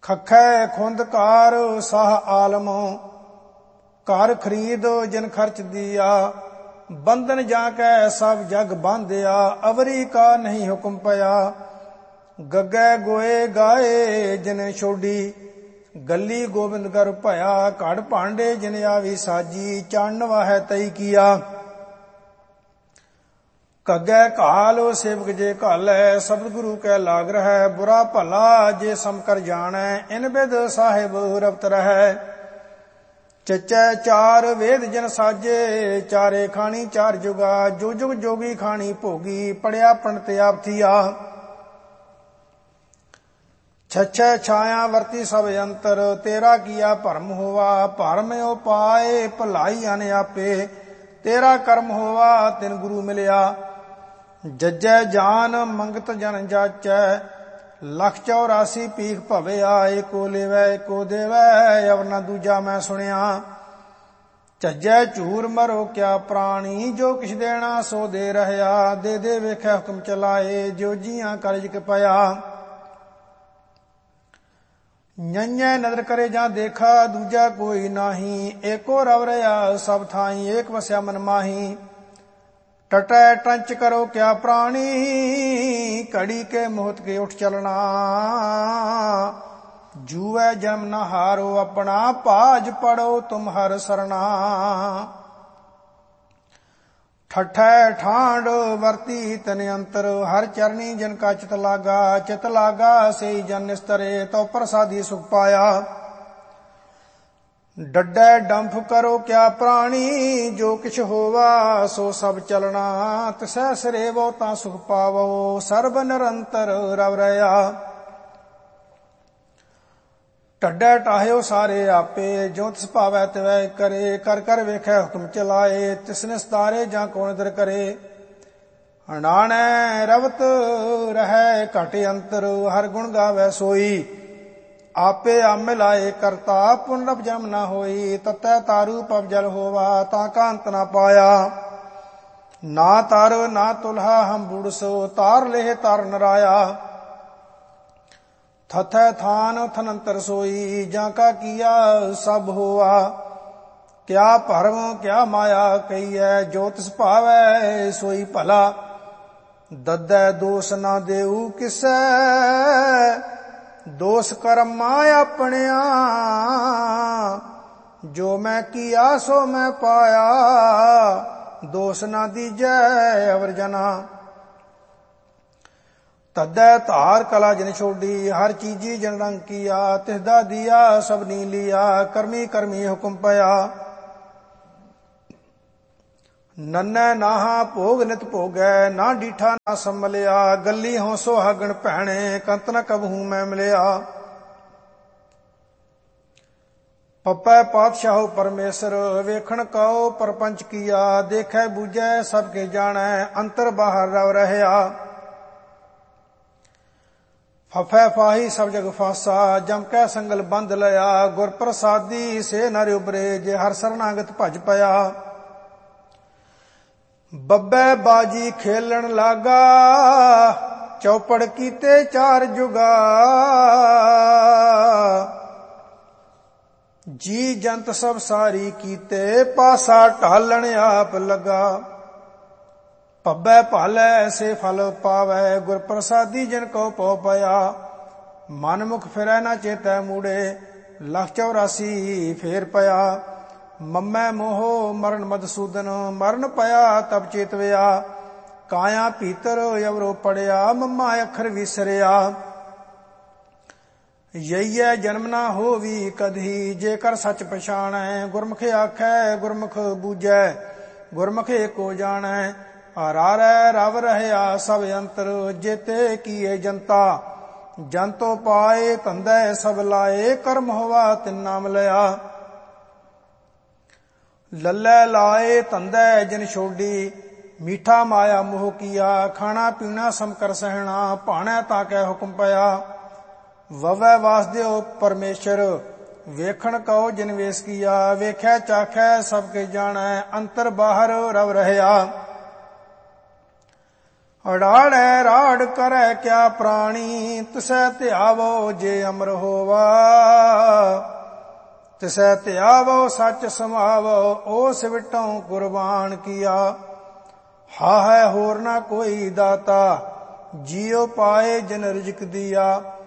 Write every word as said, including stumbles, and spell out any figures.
ਖਖੈ ਖੁੰਦਕਾਰ ਸਾਹ ਆਲਮ, ਘਰ ਖਰੀਦ ਜਿਨ ਖਰਚ ਦੀਆ। ਬੰਧਨ ਜਾ ਕੈ ਸਭ ਜਗ ਬਾਂਧਿਆ, ਅਵਰੀ ਕਾ ਨਹੀਂ ਹੁਕਮ ਪਿਆ। ਗੱਗੇ ਗੋਏ ਗਾਏ ਜਿਨ ਛੋਡੀ, ਗੱਲੀ ਗੋਬਿੰਦ ਗਰ ਭਇਆ। ਘੜ ਭਾਂਡੇ ਜਿਨ ਆਵੀ ਸਾਜੀ, ਚੰਨ ਵਾਹੈ ਤਈ ਕੀਆ। ਕੱਗੈ ਘਾਲ ਸੇਵਕ ਜੇ ਘਾਲੈ, ਸ਼ਬਦ ਗੁਰੂ ਕੈ ਲਾਗ ਰਹੈ। ਬੁਰਾ ਭਲਾ ਜੇ ਸਮ ਕਰ ਜਾਣੈ, ਇਨ ਬਿਦ ਸਾਹਿਬ ਰਵਤ ਰਹੈ। ਚੱਚੈ ਚਾਰ ਵੇਦ ਜਨ ਸਾਜੇ, ਚਾਰੇ ਖਾਣੀ ਚਾਰ ਜੁਗਾ। ਜੋ ਜੁਗ ਜੋਗੀ ਖਾਣੀ ਭੋਗੀ, ਪੜਿਆ ਪੰਡਤ ਆਪ ਥੀਆ। ਛਛੈ ਛਾਇਆ ਵਰਤੀ ਸਭ ਅੰਤਰ, ਤੇਰਾ ਕੀਆ ਭਰਮ ਹੋਵਾ। ਭਰਮ ਉਪਾਏ ਭਲਾਈ ਅਨ ਆਪੇ, ਤੇਰਾ ਕਰਮ ਹੋਵਾ ਤਿਨ ਗੁਰੂ ਮਿਲਿਆ। ਜੱਜੈ ਜਾਨ ਮੰਗਤ ਜਨ ਜਾਚੈ, ਲੱਖ ਚੌਰਾਸੀ ਪੀਖ ਭਵਿਆ। ਏਕੋ ਲੇਵੈ ਏਕੋ ਦੇਵੈ, ਅਵਰ ਨਾ ਦੂਜਾ ਮੈਂ ਸੁਣਿਆ। ਝੱਜੈ ਝੂਰ ਮਰੋ ਕਿਆ ਪ੍ਰਾਣੀ, ਜੋ ਕਿਛ ਦੇਣਾ ਸੋ ਦੇ ਰਹਿਆ। ਦੇ ਦੇ ਵੇਖੈ ਹੁਕਮ ਚਲਾਏ, ਜੋ ਜੀਆਂ ਕਾਰਜ ਕਪਾਇਆ। ਨੈਣੈ ਨਦਰ ਕਰੇ ਜਾਂ ਦੇਖਾ, ਦੂਜਾ ਕੋਈ ਨਾਹੀ। ਏਕੋ ਰਵ ਰਿਹਾ ਸਭ ਥਾਈ, ਏਕ ਵਸਿਆ ਮਨ ਮਾਹੀ। ਟਟੈ ਟੰਚ ਕਰੋ ਕਿਆ ਪ੍ਰਾਣੀ, ਘੜੀ ਕੇ ਮੋਹਤ ਕੇ ਉਠ ਚਲਣਾ। ਜੂਐ ਜਨਮ ਨ ਹਾਰੋ ਆਪਣਾ, ਭਾਜ ਪੜੋ ਤੁਮ ਹਰ ਸਰਣਾ। ਠਠੈ ਠਾਂਡ ਵਰਤੀ ਤਨ ਅੰਤਰ, ਹਰ ਚਰਨੀ ਜਨ ਕਾ ਚਿਤ ਲਾਗਾ। ਚਿਤ ਲਾਗਾ ਸਈ ਜਨ ਨਿਸਤਰੇ, ਤਉ ਪ੍ਰਸਾਦੀ ਸੁਖ ਪਾਇਆ। ਡੱਡੈ ਡੰਫ ਕਰੋ ਕਿਆ ਪ੍ਰਾਣੀ, ਜੋ ਕਿਛ ਹੋਵਾ ਸੋ ਸਭ ਚਲਣਾ। ਤਿਸੈ ਸਰੇਵੋ ਤਾਂ ਸੁਖ ਪਾਵੋ, ਸਰਬ ਨਿਰੰਤਰ ਰਵ ਰਹਿਆ। ਢੱਡੈ ਟਾਹਿਓ ਸਾਰੇ ਆਪੇ, ਜੋ ਤਿਸ ਭਾਵੈ ਤਿਵੈ ਕਰੇ। ਕਰ ਕਰ ਵੇਖੈ ਹੁਕਮ ਚਲਾਏ, ਤਿਸਨੇ ਸਤਾਰੇ ਜਾਂ ਕੋ ਨਿਦਰ ਕਰੇ। ਅਣਾਣੈ ਰਵਤ ਰਹੈ ਘਟ ਅੰਤਰ, ਹਰ ਗੁਣ ਗਾਵੈ ਸੋਈ। ਆਪੇ ਆਮੇ ਲਾਏ ਕਰਤਾ, ਪੁਨਰਪ ਜਨਮ ਨਾ ਹੋਈ। ਤਤੈ ਤਾਰੂ ਪਵ ਜਲ ਹੋਵਾ, ਤਾਂ ਕਾ ਅੰਤ ਨਾ ਪਾਇਆ। ਨਾ ਤਰ ਨਾ ਤੁਲਹਾ ਹਮ ਬੁੜਸ, ਤਾਰ ਲੇਹ ਤਰ ਨਰਾਇਆ। ਥਥੈ ਥਾਨ ਥਨੰਤਰ ਸੋਈ, ਜਾਂ ਕਾ ਕੀਆ ਸਭ ਹੋਆ। ਕਿਆ ਭਰਮ ਕਿਆ ਮਾਇਆ ਕਹੀਐ, ਜੋ ਤਿਸ ਭਾਵੈ ਸੋਈ ਭਲਾ। ਦਦੈ ਦੋਸ ਨਾ ਦੇਊ ਕਿਸੈ, ਦੋਸ ਕਰਮਾ ਆਪਣਿਆ। ਜੋ ਮੈਂ ਕੀਆ ਸੋ ਮੈਂ ਪਾਇਆ, ਦੋਸ ਨਾ ਦੀਜੈ ਅਵਰ ਜਨਾ। ਤਦੈ ਧਾਰ ਕਲਾ ਜਨ ਛੋਡੀ, ਹਰ ਚੀਜੀ ਜਨ ਰੰਗ ਕੀਆ। ਤਿਸਦਾ ਦੀਆ ਸਭ ਨੀ ਲਿਆ, ਕਰਮੀ ਕਰਮੀ ਹੁਕਮ ਪਿਆ। ਨੰਨੈ ਨਾਹਾ ਭੋਗ ਨਿਤ ਭੋਗੈ, ਨਾ ਡੀਠਾ ਨਾ ਸੰਭਲਿਆ। ਗੱਲੀ ਹੋਂ ਸੁਹਾਗਣ ਭੈਣੇ, ਕੰਤ ਨ ਕਬਹੂ ਮੈਂ ਮਿਲਿਆ। ਪਪੈ ਪਾਤਸ਼ਾਹੋ ਪਰਮੇਸ਼ਰ, ਵੇਖਣ ਕਉ ਪਰਪੰਚ ਕੀਆ। ਦੇਖੈ ਬੂਝੈ ਸਭ ਕੇ ਜਾਣੈ, ਅੰਤਰ ਬਾਹਰ ਰਵ ਰਹਿਆ। ਫਫੈ ਫਾਹੀ ਸਭ ਜਗ ਫਾਸਾ, ਜਮ ਕੈ ਸੰਗਲ ਬੰਧ ਲਿਆ। ਗੁਰ ਪ੍ਰਸਾਦੀ ਸੇ ਨਰ ਉਬਰੇ, ਜੇ ਹਰ ਸਰਨਾਗਤ ਭਜ ਪਿਆ। ਬੱਬੈ ਬਾਜੀ ਖੇਲਣ ਲਾਗਾ, ਚੌਪੜ ਕੀਤੇ ਚਾਰ ਜੁਗਾ। ਜੀ ਜੰਤ ਸਭ ਸਾਰੀ ਕੀਤੇ, ਪਾਸਾ ਢਾਲਣ ਆਪ ਲਗਾ। ਭੱਬੈ ਭਾਲੈ ਐਸੇ ਫਲ ਪਾਵੈ, ਗੁਰ ਪ੍ਰਸਾਦੀ ਜਨ ਕੋ ਪਉ ਪਿਆ। ਮਨ ਮੁਖ ਫਿਰੈ ਨਾ ਚੇਤੈ ਮੂੜੇ, ਲੱਖ ਚੌਰਾਸੀ ਫੇਰ ਪਿਆ। ਮੰਮੈ ਮੋਹ ਮਰਨ ਮਧਸੂਦਨ, ਮਰਨ ਪਿਆ ਤਬ ਚੇਤਵਿਆ। ਕਾਇਆ ਭੀਤਰ ਅਵਰੋ ਪੜਿਆ, ਮੰਮਾ ਅੱਖਰ ਵਿਸਰਿਆ। ਯਈਐ ਜਨਮ ਨਾ ਹੋਵੀ ਕਦਹੀ, ਜੇਕਰ ਸੱਚ ਪਛਾਣੈ। ਗੁਰਮੁਖ ਆਖੈ ਗੁਰਮੁਖ ਬੂਝੈ, ਗੁਰਮੁਖ ਏਕੋ ਜਾਣੈ। ਹਰਾਰੈ ਰਵ ਰਹਿਆ ਸਭ ਅੰਤਰ, ਜੇਤੇ ਕੀਏ ਜਨਤਾ। ਜਨਤੋ ਪਾਏ ਧੰਦੈ ਸਭ ਲਾਏ, ਕਰਮ ਹੋਵਾ ਤਿਨ ਨਾਮ ਲਿਆ। ਲੱਲੈ ਲਾਏ ਧੰਦੈ ਜਿਨ ਛੋਡੀ, ਮੀਠਾ ਮਾਇਆ ਮੋਹ ਕੀਆ। ਖਾਣਾ ਪੀਣਾ ਸਮ ਕਰ ਸਹਿਣਾ, ਭਾਣੈ ਤਾਂ ਕੈ ਹੁਕਮ ਪਿਆ। ਵਵੈ ਵਾਸਦੇਵ ਪਰਮੇਸ਼ਰ, ਵੇਖਣ ਕਉ ਜਿਨ ਵੇਸ ਕੀਆ। ਵੇਖੈ ਚਾਖੈ ਸਭ ਕੇ ਜਾਣੈ, ਅੰਤਰ ਬਾਹਰ ਰਵ ਰਹਿਆ। ਅੜਾੜੈ ਰਾੜ ਕਰੈ ਕਿਆ ਪ੍ਰਾਣੀ, ਤਿਸੈ ਧਿਆਵੋ ਜੇ ਅਮਰ ਹੋਵਾ। ਤਿਸੈ ਧਿਆਵੋ ਸੱਚ ਸਮਾਵੋ, ਓਸ ਵਿਟੋਂ ਕੁਰਬਾਨ ਕੀਆ। ਹਾ ਹੈ ਹੋਰ ਨਾ ਕੋਈ ਦਾਤਾ, ਜੀਉ ਪਾਏ ਜਿਨ ਰਿਜਕ ਦੀਆ।